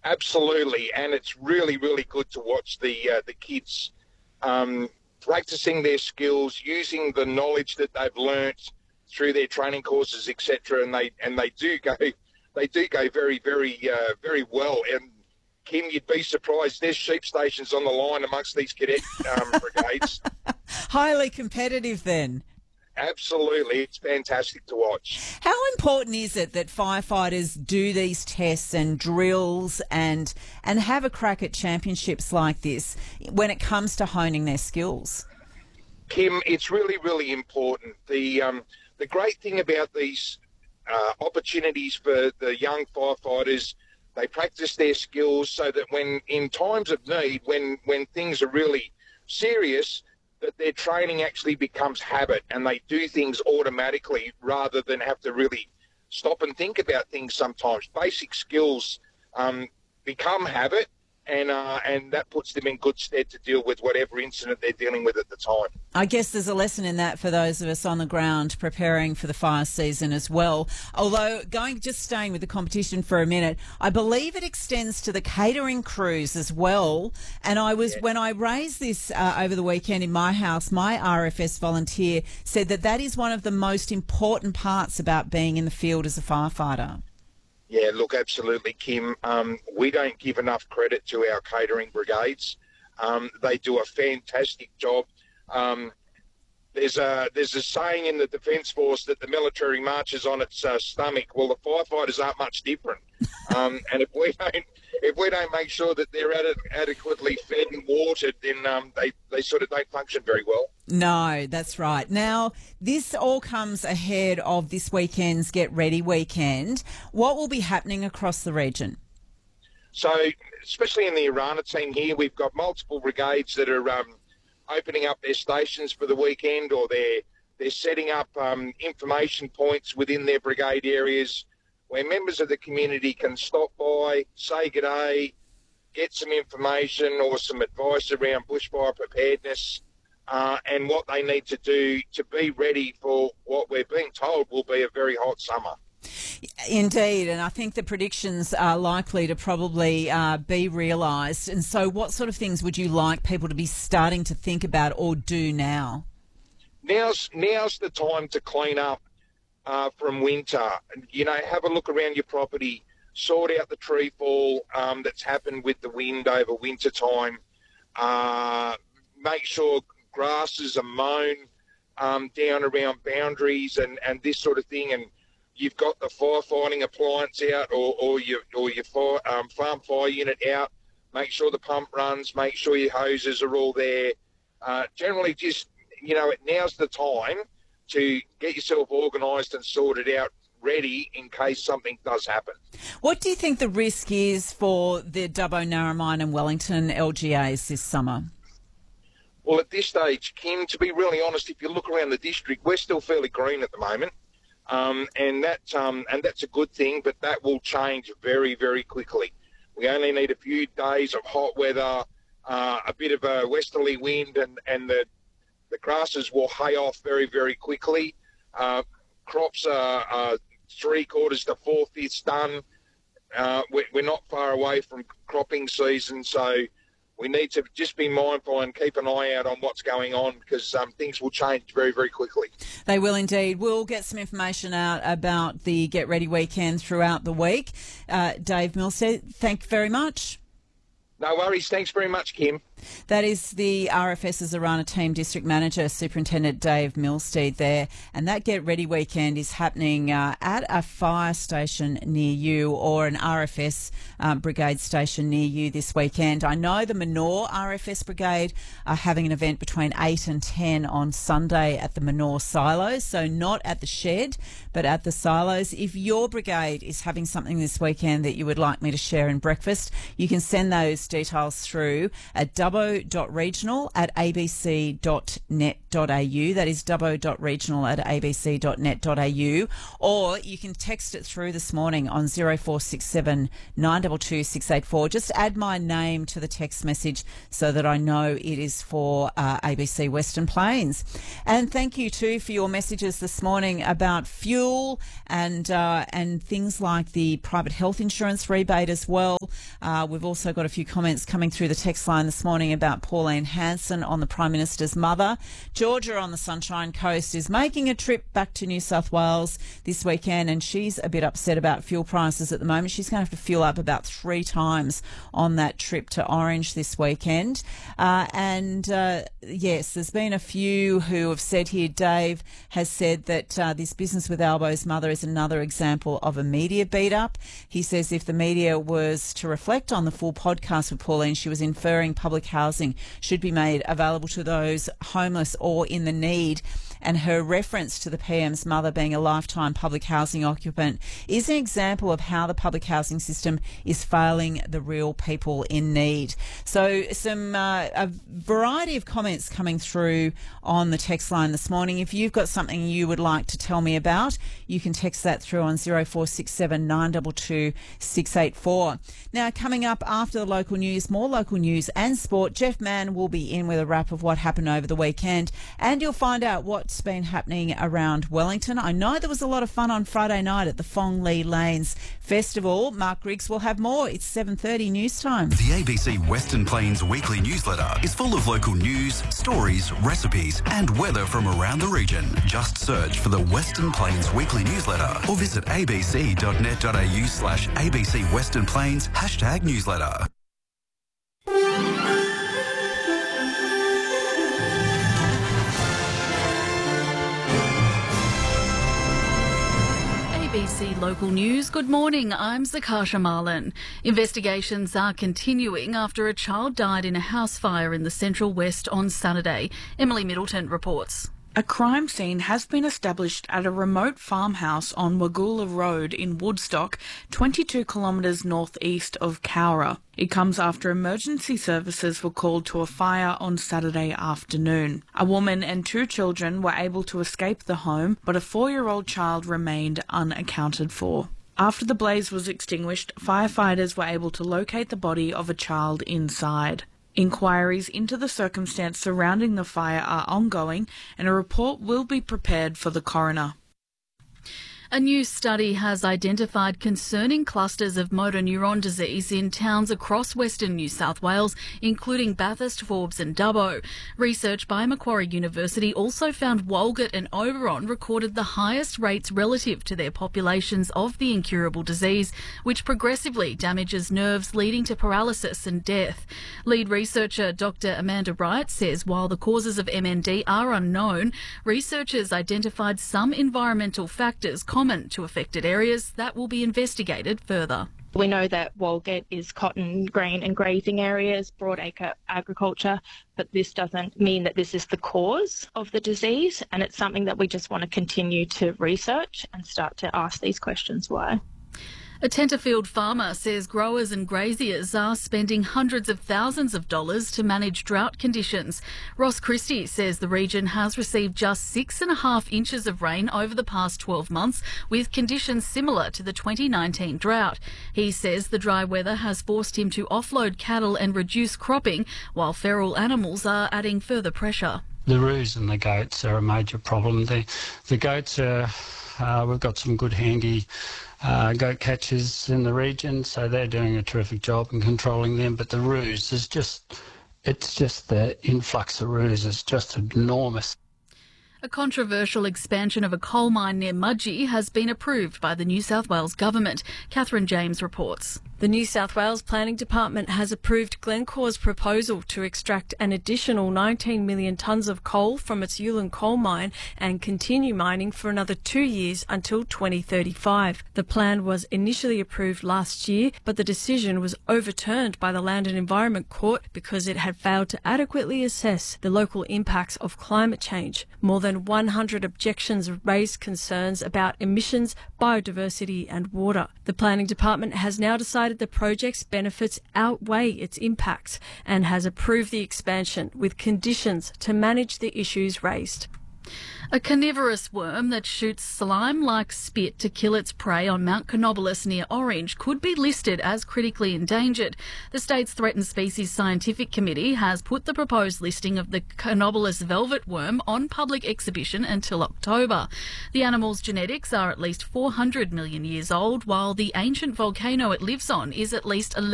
Absolutely, and it's really, really good to watch the kids practicing their skills, using the knowledge that they've learnt through their training courses, etc. And they do go very, very, very well. And Kim, you'd be surprised. There's sheep stations on the line amongst these cadet brigades. Highly competitive, then. Absolutely. It's fantastic to watch. How important is it that firefighters do these tests and drills and have a crack at championships like this when it comes to honing their skills? Kim, it's really, really important. The great thing about these opportunities for the young firefighters, they practice their skills so that when in times of need, when things are really serious, that their training actually becomes habit and they do things automatically rather than have to really stop and think about things sometimes. Basic skills become habit, and that puts them in good stead to deal with whatever incident they're dealing with at the time. I guess there's a lesson in that for those of us on the ground preparing for the fire season as well. Although, staying with the competition for a minute, I believe it extends to the catering crews as well. And when I raised this over the weekend in my house, my RFS volunteer said that is one of the most important parts about being in the field as a firefighter. Yeah, look, absolutely, Kim. We don't give enough credit to our catering brigades. They do a fantastic job. There's a saying in the Defence Force that the military marches on its stomach. Well, the firefighters aren't much different. And if we don't make sure that they're adequately fed and watered, then they sort of don't function very well. No, that's right. Now, this all comes ahead of this weekend's Get Ready weekend. What will be happening across the region? So, especially in the Arana team here, we've got multiple brigades that are opening up their stations for the weekend, or they're setting up information points within their brigade areas where members of the community can stop by, say good day, get some information or some advice around bushfire preparedness, and what they need to do to be ready for what we're being told will be a very hot summer. Indeed, and I think the predictions are likely to probably be realised. And so what sort of things would you like people to be starting to think about or do now? Now's the time to clean up from winter. Have a look around your property, sort out the tree fall that's happened with the wind over winter time. Make sure grasses are mown down around boundaries and this sort of thing, and you've got the firefighting appliance out or your farm fire unit out. Make sure the pump runs. Make sure your hoses are all there. Generally, just now's the time to get yourself organised and sorted out, ready in case something does happen. What do you think the risk is for the Dubbo, Narromine and Wellington LGAs this summer? Well, at this stage, Kim, to be really honest, if you look around the district, we're still fairly green at the moment, and that's a good thing. But that will change very, very quickly. We only need a few days of hot weather, a bit of a westerly wind, and the grasses will hay off very, very quickly. Crops are 3/4 to 4/5 done. We're not far away from cropping season, so we need to just be mindful and keep an eye out on what's going on, because things will change very, very quickly. They will indeed. We'll get some information out about the Get Ready weekend throughout the week. Dave Milstead, thank you very much. No worries. Thanks very much, Kim. That is the RFS's Arana Team District Manager, Superintendent Dave Milstead there. And that Get Ready weekend is happening at a fire station near you, or an RFS brigade station near you this weekend. I know the Manor RFS Brigade are having an event between 8 and 10 on Sunday at the Manor Silos. So not at the shed, but at the silos. If your brigade is having something this weekend that you would like me to share in breakfast, you can send those details through at dubbo.regional@abc.net.au. That is dubbo.regional@abc.net.au. Or you can text it through this morning on 0467 922 684. Just add my name to the text message so that I know it is for ABC Western Plains. And thank you too for your messages this morning about fuel and things like the private health insurance rebate as well. We've also got a few comments coming through the text line this morning about Pauline Hanson on the Prime Minister's mother. Georgia on the Sunshine Coast is making a trip back to New South Wales this weekend, and she's a bit upset about fuel prices at the moment. She's going to have to fuel up about 3 times on that trip to Orange this weekend. Yes, there's been a few who have said here, Dave has said that this Business with Albo's mother is another example of a media beat-up. He says if the media was to reflect on the full podcast with Pauline, she was inferring public housing should be made available to those homeless or in the need. And her reference to the PM's mother being a lifetime public housing occupant is an example of how the public housing system is failing the real people in need. So a variety of comments coming through on the text line this morning. If you've got something you would like to tell me about, you can text that through on 0467 922 684. Now, coming up after the local news, more local news and sport. Jeff Mann will be in with a wrap of what happened over the weekend, and you'll find out what's been happening around Wellington. I know there was a lot of fun on Friday night at the Fong Lee Lanes Festival. Mark Griggs will have more. It's 7:30 news time. The ABC Western Plains weekly newsletter is full of local news, stories, recipes and weather from around the region. Just search for the Western Plains weekly newsletter or visit abc.net.au/ABC Western Plains #newsletter. ABC Local News. Good morning, I'm Zakasha Marlin. Investigations are continuing after a child died in a house fire in the Central West on Saturday. Emily Middleton reports. A crime scene has been established at a remote farmhouse on Wagula Road in Woodstock, 22 kilometres northeast of Cowra. It comes after emergency services were called to a fire on Saturday afternoon. A woman and 2 children were able to escape the home, but a 4-year-old child remained unaccounted for. After the blaze was extinguished, firefighters were able to locate the body of a child inside. Inquiries into the circumstance surrounding the fire are ongoing, and a report will be prepared for the coroner. A new study has identified concerning clusters of motor neuron disease in towns across Western New South Wales, including Bathurst, Forbes and Dubbo. Research by Macquarie University also found Walgett and Oberon recorded the highest rates relative to their populations of the incurable disease, which progressively damages nerves, leading to paralysis and death. Lead researcher Dr. Amanda Wright says while the causes of MND are unknown, researchers identified some environmental factors common to affected areas that will be investigated further. We know that Walgett is cotton, grain and grazing areas, broadacre agriculture, but this doesn't mean that this is the cause of the disease, and it's something that we just want to continue to research and start to ask these questions why. A Tenterfield farmer says growers and graziers are spending hundreds of thousands of dollars to manage drought conditions. Ross Christie says the region has received just 6.5 inches of rain over the past 12 months, with conditions similar to the 2019 drought. He says the dry weather has forced him to offload cattle and reduce cropping, while feral animals are adding further pressure. The roos and the goats are a major problem. The goats are, we've got some good handy goat catchers in the region, so they're doing a terrific job in controlling them. But the roos is it's just the influx of roos is just enormous. A controversial expansion of a coal mine near Mudgee has been approved by the New South Wales Government. Catherine James reports. The New South Wales Planning Department has approved Glencore's proposal to extract an additional 19 million tonnes of coal from its Yulin coal mine and continue mining for another 2 years until 2035. The plan was initially approved last year, but the decision was overturned by the Land and Environment Court because it had failed to adequately assess the local impacts of climate change. More than than 100 objections raised concerns about emissions, biodiversity and water. The Planning Department has now decided the project's benefits outweigh its impacts and has approved the expansion with conditions to manage the issues raised. A carnivorous worm that shoots slime-like spit to kill its prey on Mount Canobolas near Orange could be listed as critically endangered. The state's Threatened Species Scientific Committee has put the proposed listing of the Canobolas velvet worm on public exhibition until October. The animal's genetics are at least 400 million years old, while the ancient volcano it lives on is at least 11